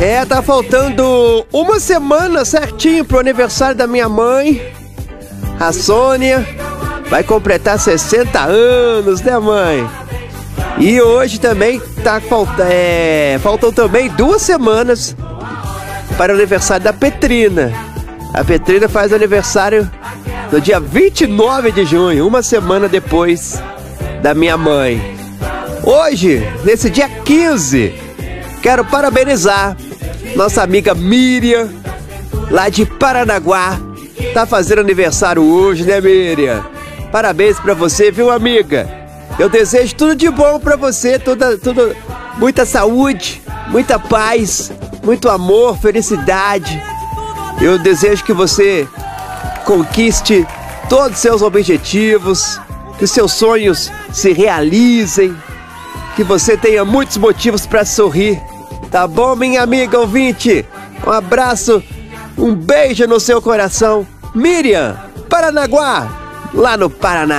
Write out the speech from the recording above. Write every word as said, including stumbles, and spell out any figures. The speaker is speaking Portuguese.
É, tá faltando uma semana certinho pro aniversário da minha mãe. A Sônia vai completar sessenta anos, né, mãe? E hoje também tá falta, é, faltam também duas semanas para o aniversário da Petrina. A Petrina faz aniversário no dia vinte e nove de junho, uma semana depois da minha mãe. Hoje, nesse dia quinze, quero parabenizar nossa amiga Miriam, lá de Paranaguá. Tá fazendo aniversário hoje, né, Miriam? Parabéns pra você, viu, amiga? Eu desejo tudo de bom pra você, toda, tudo, muita saúde, muita paz, muito amor, felicidade. Eu desejo que você conquiste todos os seus objetivos, que os seus sonhos se realizem, que você tenha muitos motivos para sorrir. Tá bom, minha amiga ouvinte? Um abraço, um beijo no seu coração. Miriam, Paranaguá, lá no Paraná.